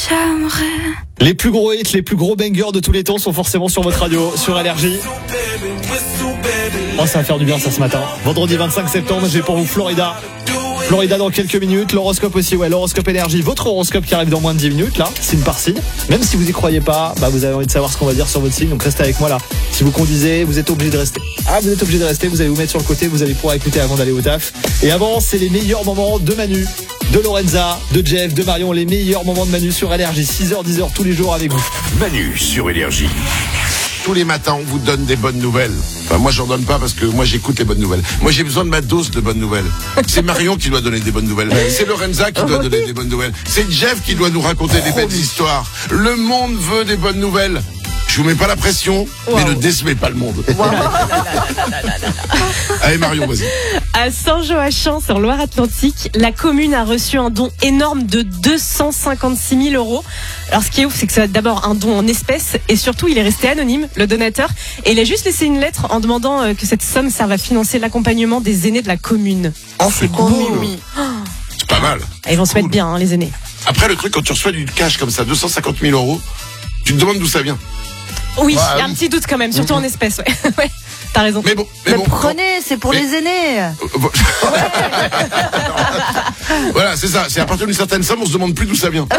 j'aimerais. Les plus gros hits, les plus gros bangers de tous les temps sont forcément sur votre radio, sur Énergie. Oh, ça va faire du bien ça ce matin. Vendredi 25 septembre, j'ai pour vous Florida. Florida dans quelques minutes, l'horoscope aussi, l'horoscope Énergie, votre horoscope qui arrive dans moins de 10 minutes, là, signe par signe. Même si vous y croyez pas, vous avez envie de savoir ce qu'on va dire sur votre signe, donc restez avec moi là. Si vous conduisez, vous êtes obligé de rester. Vous êtes obligé de rester, vous allez vous mettre sur le côté, vous allez pouvoir écouter avant d'aller au taf. Et avant, c'est les meilleurs moments de Manu, de Lorenza, de Jeff, de Marion, les meilleurs moments de Manu sur Énergie, 6h, 10h tous les jours avec vous. Manu sur Énergie. Tous les matins, on vous donne des bonnes nouvelles. Enfin, moi, j'en donne pas parce que moi, j'écoute les bonnes nouvelles. Moi, j'ai besoin de ma dose de bonnes nouvelles. C'est Marion qui doit donner des bonnes nouvelles. C'est Lorenza qui doit donner des bonnes nouvelles. C'est Jeff qui doit nous raconter des belles histoires. Le monde veut des bonnes nouvelles. Je vous mets pas la pression, mais ne décevez pas le monde. Allez Marion, vas-y. À Saint-Joachim, sur Loire-Atlantique, la commune a reçu un don énorme de 256 000 euros. Alors ce qui est ouf, c'est que c'est d'abord un don en espèces et surtout il est resté anonyme, le donateur. Et il a juste laissé une lettre en demandant que cette somme serve à financer l'accompagnement des aînés de la commune. Oh, c'est cool. C'est pas mal. Ils vont se mettre bien, les aînés. Après le truc, quand tu reçois du cash comme ça, 250 000 euros, tu te demandes d'où ça vient. Oui, il y a un petit doute quand même, surtout en espèces, ouais. T'as raison. Mais bon, prenez, c'est pour les aînés. Voilà, c'est ça. C'est à partir d'une certaine somme, on se demande plus d'où ça vient.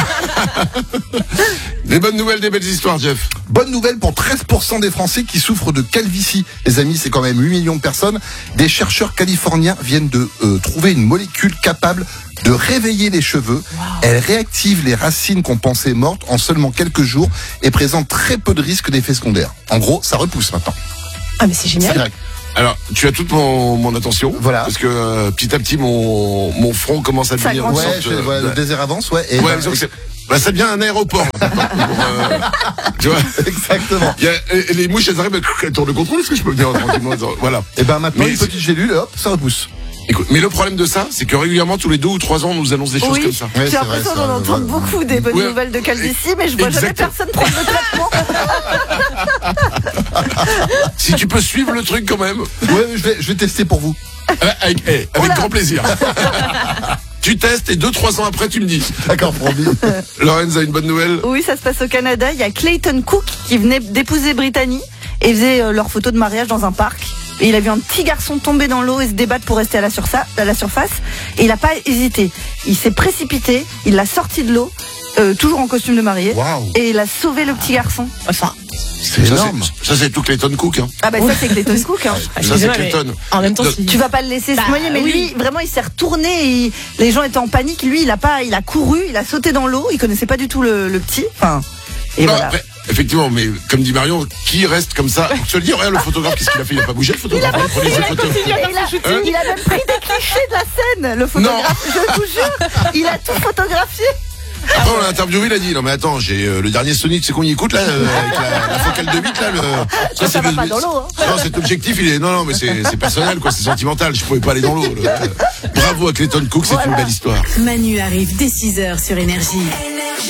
Des bonnes nouvelles, des belles histoires, Jeff. Bonne nouvelle pour 13% des Français qui souffrent de calvitie. Les amis, c'est quand même 8 millions de personnes. Des chercheurs californiens viennent de trouver une molécule capable de réveiller les cheveux. Wow. Elle réactive les racines qu'on pensait mortes en seulement quelques jours et présente très peu de risques d'effets secondaires. En gros, ça repousse maintenant. Ah mais c'est génial. Alors, tu as toute mon attention. Voilà. Parce que petit à petit, mon front commence à devenir une sorte le désert avance, et ça devient un aéroport. Tu vois. Exactement. Les mouches, elles arrivent, elles tournent le contrôle. Est-ce que je peux venir tranquillement? Voilà. Et maintenant, une petite gélule, hop, ça repousse. Écoute, mais le problème de ça, c'est que régulièrement, tous les 2 ou 3 ans, on nous annonce des choses comme ça. J'ai l'impression qu'on entend beaucoup des bonnes nouvelles de calvitie, mais je vois jamais personne prendre le traitement. Si tu peux suivre le truc quand même. Ouais, je vais tester pour vous. Avec grand plaisir. Tu testes et 2-3 ans après, tu me dis. D'accord, promis. Lorenz a une bonne nouvelle. Oui, ça se passe au Canada. Il y a Clayton Cook qui venait d'épouser Brittany et faisait leur photo de mariage dans un parc. Et il a vu un petit garçon tomber dans l'eau et se débattre pour rester à la surface. Et il n'a pas hésité. Il s'est précipité, il l'a sorti de l'eau, toujours en costume de mariée. Wow. Et il a sauvé le petit garçon. Enfin, c'est énorme. Ça, c'est tout Clayton Cook. Hein. Ah bah ça, c'est Clayton Cook. Hein. Ça, c'est Clayton. En même temps, tu vas pas le laisser se noyer, mais lui, vraiment, il s'est retourné. Et les gens étaient en panique. Lui, il a couru, il a sauté dans l'eau. Il connaissait pas du tout le petit. Enfin, et non, voilà. Après, effectivement, mais comme dit Marion, qui reste comme ça? Je te le dis, regarde le photographe, qu'est-ce qu'il a fait? Il a pas bougé le photographe. Il a même pris des clichés de la scène, le photographe. Je vous jure, il a tout photographié. Après, on l'a interviewé, il a dit, non, mais attends, j'ai le dernier Sony, tu sais qu'on y écoute, là, avec la focale de 8, là, ça va pas dans l'eau, hein. Non, cet objectif, non, mais c'est personnel, quoi, c'est sentimental, je pouvais pas aller dans l'eau. Bravo à Clayton Cook, c'est une belle histoire. Manu arrive dès 6h sur Énergie.